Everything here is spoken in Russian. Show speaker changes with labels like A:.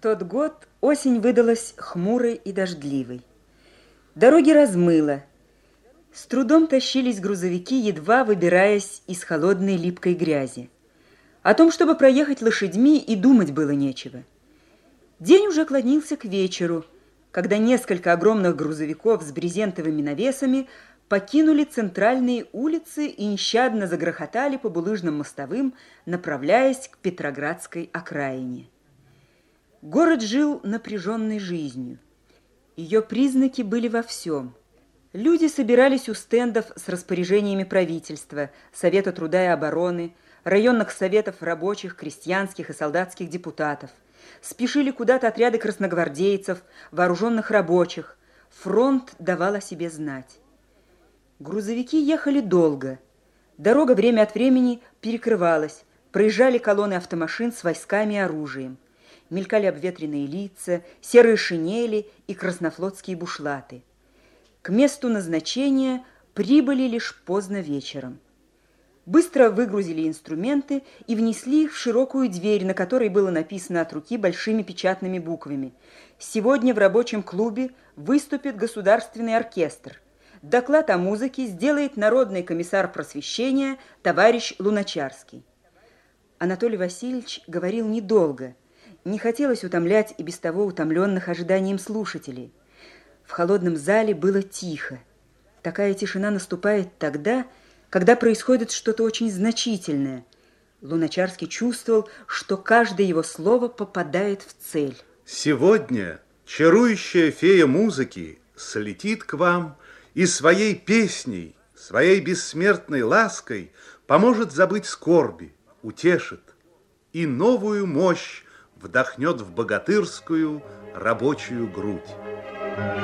A: тот год осень выдалась хмурой и дождливой. Дороги размыло. С трудом тащились грузовики, едва выбираясь из холодной липкой грязи. О том, чтобы проехать лошадьми, и думать было нечего. День уже клонился к вечеру, когда несколько огромных грузовиков с брезентовыми навесами покинули центральные улицы и нещадно загрохотали по булыжным мостовым, направляясь к Петроградской окраине. Город жил напряженной жизнью. Ее признаки были во всем. Люди собирались у стендов с распоряжениями правительства, Совета труда и обороны, районных советов рабочих, крестьянских и солдатских депутатов. Спешили куда-то отряды красногвардейцев, вооруженных рабочих. Фронт давал о себе знать. Грузовики ехали долго. Дорога время от времени перекрывалась. Проезжали колонны автомашин с войсками и оружием. Мелькали обветренные лица, серые шинели и краснофлотские бушлаты. К месту назначения прибыли лишь поздно вечером. Быстро выгрузили инструменты и внесли их в широкую дверь, на которой было написано от руки большими печатными буквами: «Сегодня в рабочем клубе выступит государственный оркестр. Доклад о музыке сделает народный комиссар просвещения товарищ Луначарский». Анатолий Васильевич говорил недолго. Не хотелось утомлять и без того утомленных ожиданием слушателей. В холодном зале было тихо. Такая тишина наступает тогда, когда происходит что-то очень значительное. Луначарский чувствовал, что каждое его слово попадает в цель.
B: Сегодня чарующая фея музыки слетит к вам и своей песней, своей бессмертной лаской поможет забыть скорби, утешит и новую мощь вдохнет в богатырскую рабочую грудь.